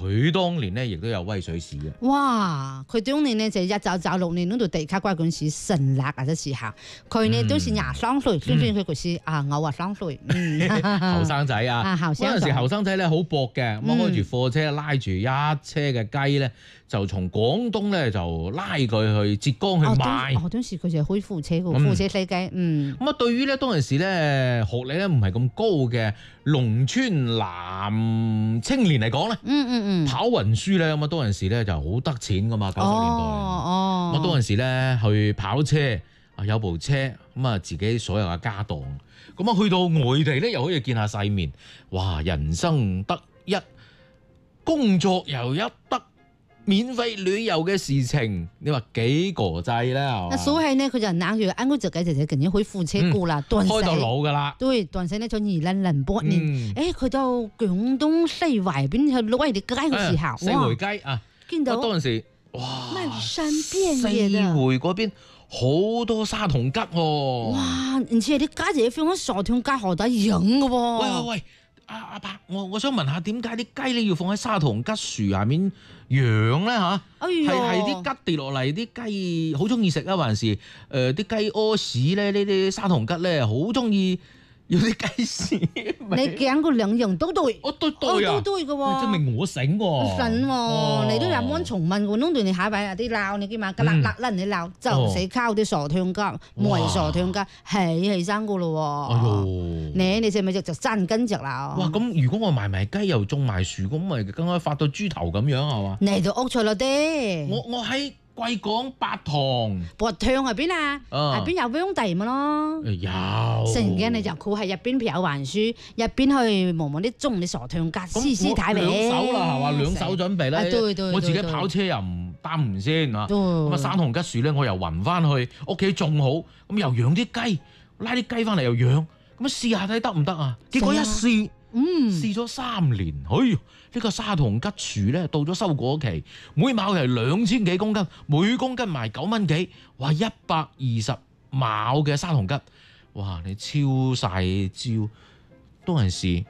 佢當年咧亦都有威水史嘅。 哇！佢當年呢就1996年嗰度地卡關嗰陣時成立嘅時候，佢呢都是23歲，算佢嗰時53歲， 後生仔啊！嗰陣時後生仔咧好搏嘅，咁開住貨車拉住一車嘅雞咧，就從廣東咧就拉佢去浙江去賣。 當時佢就開貨車嘅，貨車司機。 咁啊，對於咧當陣時咧學歷咧唔係咁高嘅農村男青年嚟講咧，跑運輸咧咁啊，當陣時咧就好得錢噶嘛，90年代。咁啊，當陣時咧去跑車啊，有部車咁啊，自己所有嘅家當。咁啊，去到外地咧又可以見下世面，哇！人生得一，工作又一得。免費旅遊嘅事情，你話幾個制咧？ 那所以呢，佢就拿住按佢自己就肯定開貨車過啦， 開到老噶啦。 對，段時呢就2008年，佢到廣東四圍邊去攞啲雞嘅時候， 四圍雞啊， 見到嗰陣時，哇， 漫山遍野嘅。 四圍嗰邊好多沙同吉喎。 哇，而且啲雞仔放喺沙同吉河底養嘅喎。 喂！阿伯，我想問下，點解啲雞咧要放喺沙塘桔樹下面養咧嚇？係啲桔跌落嚟，啲雞好中意食啊，還是啲雞屙屎咧？呢啲沙塘桔咧好中意要啲雞屎。 你講個兩樣都對， 都對嘅喎，證明我醒喎。 醒喎，你都有安從問我，弄到你下擺有啲鬧你嘅嘛，吉辣辣你鬧，就死靠啲沙塘桔，冇沙塘桔起身嘅咯喎。你隻咪就真跟着啦。 哇！咁如果我賣埋雞又種埋樹，咁咪更加發到豬頭咁樣係嘛？ 你就屋錯啦啲。 我喺貴港八塘。 八塘係邊啊？係邊有邊地咪咯？ 有。成日你就佢喺入邊跑運輸，入邊去望望啲種啲沙塘桔，試試睇味。 兩手啦係嘛？兩手準備啦。 對。 我自己跑車又唔耽誤先啊。咁啊，沙塘桔樹咧，我又運翻去屋企種好，咁又養啲雞，拉啲雞翻嚟又養。咁試下睇得唔得啊？結果一試，試咗3年，呢個沙塘桔樹咧到咗收果期，每畝係2000幾公斤，每公斤賣9蚊幾，哇！120畝嘅沙塘桔，哇！你超晒招，當陣時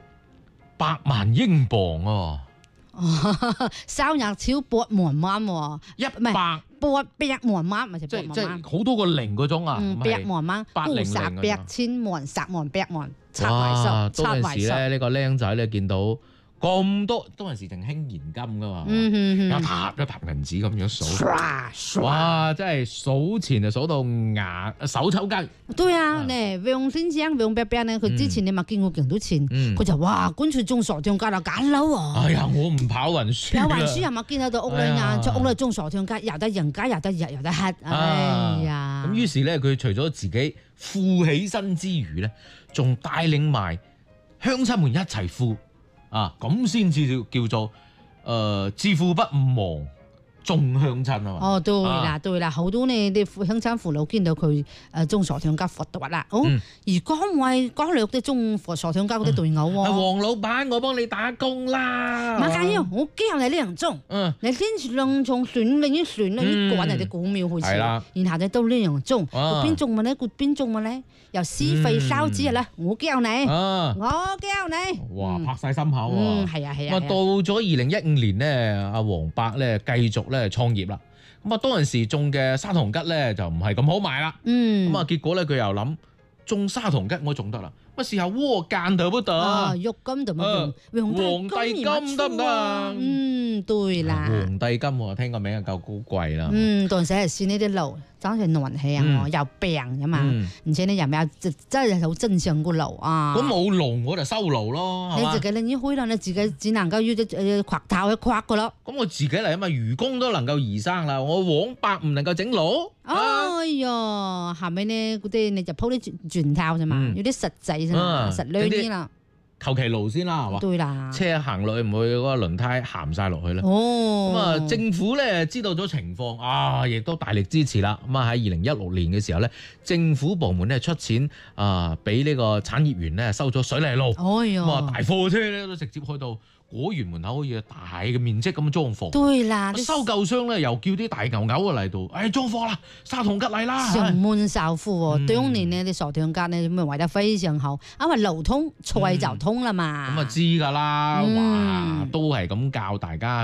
8萬英鎊喎， 收入超8萬蚊喎，800萬蚊咪就8萬蚊， 即係好多個零嗰種啊 ，8萬蚊，800、1000萬、10萬、100萬，七位數。 當陣時咧，呢個僆仔咧見到咁多，當陣時仲興現金噶嘛，一沓銀紙咁樣數，哇！真係數錢就數到手抽筋。 對啊，王先生、王伯伯呢，佢之前你咪見過勁多錢，佢就哇，乾脆種沙塘桔啦，揀樓啊！ 哎呀，我唔跑運輸啦。跑運輸係咪見到到屋裏啊？在屋裏種沙塘桔，又得人家，又得日，又得黑。哎呀！ 咁於是咧，佢除咗自己富起身之餘咧，仲帶領埋鄉親們一齊富。咁先至叫做致富不忘眾鄉親啊嘛。 對啦，好多呢啲鄉親父老見到佢種沙塘桔發達啦。而江略啲種沙塘桔嗰啲隊友喎。 黃老闆，我幫你打工啦。 唔緊要，我教你呢樣種。你先兩種選另一選呢啲滾嚟啲古廟去試，然後你都呢樣種。邊種咪呢？邊種咪呢？由施費收之日咧，我教你，我教你。 哇！拍晒心口喎。 係啊。 咁到咗2015年咧，阿黃伯咧繼續咧創業啦。咁啊，當陣時種嘅沙塘桔咧就唔係咁好賣啦。咁啊，結果咧佢又諗種沙塘桔我種得啦，乜試下窩間得唔得？ 玉金就冇用， 皇帝金得唔得啊？ 對啦。 皇帝金我聽個名就夠高貴啦。 當時係算呢啲路，真係難氣啊！又病啊嘛，而且你又咩真係好正常個路啊。 咁冇路我就收路咯， 你自己拎開啦，你自己只能夠要啲刮頭去刮噶咯。 咁我自己嚟啊嘛，愚公都能夠移生啦，我黃伯唔能夠整路。 哎呀，下面呢嗰啲你就鋪啲磚頭啫嘛，有啲實際啫嘛，實靚啲啦。 求其路先啦，係嘛？ 對啦， 車行落去唔會嗰個輪胎鹹晒落去啦。咁啊，政府咧知道咗情況亦都大力支持啦。咁啊喺2016年嘅時候咧，政府部門咧出錢俾呢個產業園咧收咗水泥路。咁啊，大貨車咧都直接去到果園門口，可以大嘅面積咁裝貨。 對啦， 收購商咧又叫啲大牛牛嚟到，裝貨啦，沙塘桔嚟啦， 上門售貨喎。當年呢啲沙塘桔呢咪賣得非常好，因為流通菜就通啦嘛。 咁啊知㗎啦，哇，都係咁教大家。